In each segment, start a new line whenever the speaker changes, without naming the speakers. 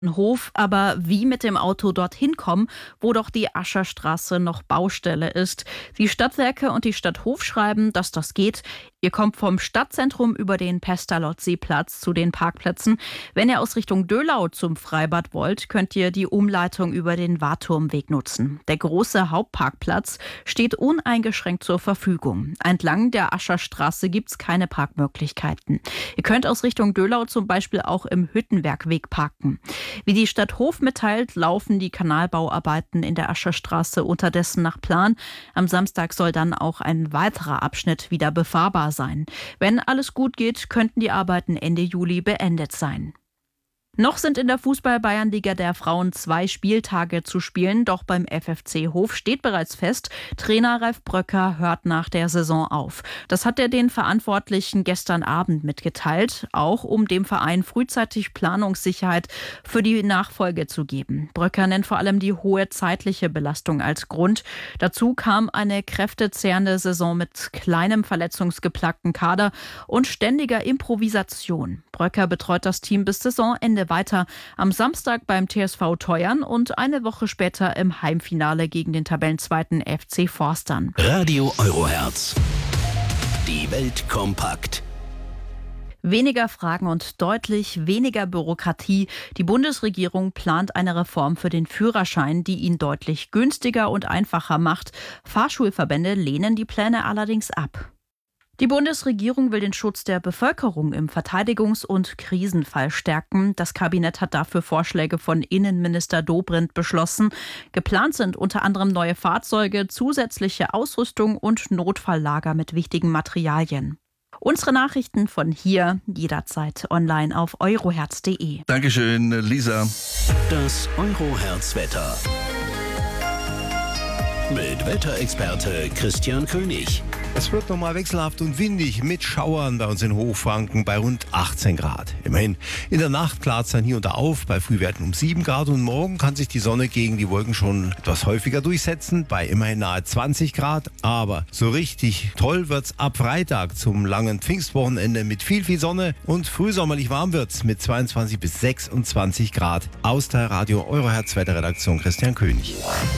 Hof, aber wie mit dem Auto dorthin kommen, wo doch die Ascherstraße noch Baustelle ist. Die Stadtwerke und die Stadt Hof schreiben, dass das geht. Ihr kommt vom Stadtzentrum über den Pestalozzi-Platz zu den Parkplätzen. Wenn ihr aus Richtung Döhlau zum Freibad wollt, könnt ihr die Umleitung über den Warturmweg nutzen. Der große Hauptparkplatz steht uneingeschränkt zur Verfügung. Entlang der Ascherstraße gibt's keine Parkmöglichkeiten. Ihr könnt aus Richtung Döhlau zum Beispiel auch im Hüttenwerkweg parken. Wie die Stadt Hof mitteilt, laufen die Kanalbauarbeiten in der Ascherstraße unterdessen nach Plan. Am Samstag soll dann auch ein weiterer Abschnitt wieder befahrbar sein. Wenn alles gut geht, könnten die Arbeiten Ende Juli beendet sein. Noch sind in der Fußball-Bayernliga der Frauen 2 Spieltage zu spielen, doch beim FFC Hof steht bereits fest, Trainer Ralf Bröcker hört nach der Saison auf. Das hat er den Verantwortlichen gestern Abend mitgeteilt, auch um dem Verein frühzeitig Planungssicherheit für die Nachfolge zu geben. Bröcker nennt vor allem die hohe zeitliche Belastung als Grund. Dazu kam eine kräftezehrende Saison mit kleinem verletzungsgeplagten Kader und ständiger Improvisation. Bröcker betreut das Team bis Saisonende weiter. Am Samstag beim TSV Teuern und eine Woche später im Heimfinale gegen den Tabellenzweiten FC Forstern.
Radio Eurohertz. Die Welt kompakt.
Weniger Fragen und deutlich weniger Bürokratie. Die Bundesregierung plant eine Reform für den Führerschein, die ihn deutlich günstiger und einfacher macht. Fahrschulverbände lehnen die Pläne allerdings ab. Die Bundesregierung will den Schutz der Bevölkerung im Verteidigungs- und Krisenfall stärken. Das Kabinett hat dafür Vorschläge von Innenminister Dobrindt beschlossen. Geplant sind unter anderem neue Fahrzeuge, zusätzliche Ausrüstung und Notfalllager mit wichtigen Materialien. Unsere Nachrichten von hier jederzeit online auf eurohertz.de.
Dankeschön, Lisa.
Das Eurohertz-Wetter. Mit Wetterexperte Christian König.
Es wird nochmal wechselhaft und windig mit Schauern bei uns in Hochfranken bei rund 18 Grad. Immerhin, in der Nacht klart es dann hier und da auf, bei Frühwerten um 7 Grad und morgen kann sich die Sonne gegen die Wolken schon etwas häufiger durchsetzen, bei immerhin nahe 20 Grad. Aber so richtig toll wird's ab Freitag zum langen Pfingstwochenende mit viel Sonne und frühsommerlich warm wird's mit 22 bis 26 Grad. Aus der Radio Eurohertz Wetterredaktion Christian König.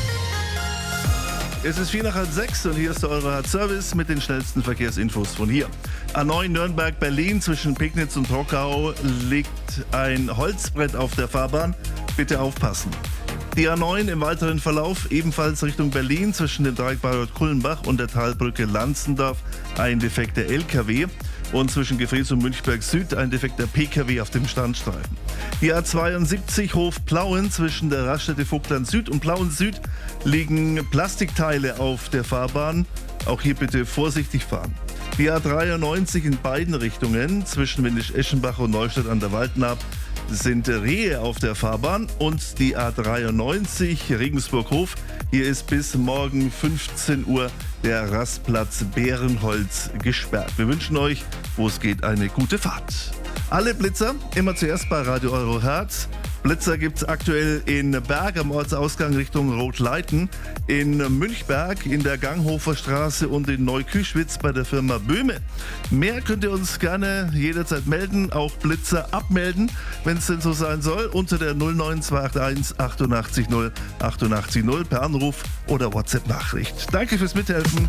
Es ist 5:04 und hier ist der Eurohertz-Service mit den schnellsten Verkehrsinfos von hier. A9 Nürnberg-Berlin zwischen Pegnitz und Trockau liegt ein Holzbrett auf der Fahrbahn. Bitte aufpassen. Die A9 im weiteren Verlauf ebenfalls Richtung Berlin zwischen dem Dreieck Bayreuth-Kulmbach und der Talbrücke Lanzendorf ein defekter LKW. Und zwischen Gefries und Münchberg Süd ein defekter PKW auf dem Standstreifen. Die A72 Hof-Plauen zwischen der Raststätte Vogtland Süd und Plauen Süd liegen Plastikteile auf der Fahrbahn. Auch hier bitte vorsichtig fahren. Die A93 in beiden Richtungen zwischen Windisch-Eschenbach und Neustadt an der Waldnaab sind Rehe auf der Fahrbahn und die A93 Regensburg-Hof. Hier ist bis morgen 15 Uhr der Rastplatz Bärenholz gesperrt. Wir wünschen euch, wo es geht, eine gute Fahrt. Alle Blitzer immer zuerst bei Radio Eurohertz. Blitzer gibt es aktuell in Berg am Ortsausgang Richtung Rotleiten, in Münchberg in der Ganghofer Straße und in Neuküschwitz bei der Firma Böhme. Mehr könnt ihr uns gerne jederzeit melden, auch Blitzer abmelden, wenn es denn so sein soll, unter der 09281 88 0 88 0 per Anruf oder WhatsApp-Nachricht. Danke fürs Mithelfen.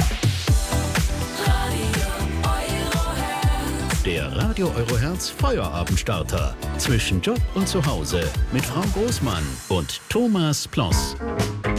Der Radio Eurohertz Feuerabendstarter. Zwischen Job und Zuhause mit Frau Großmann und Thomas Ploss.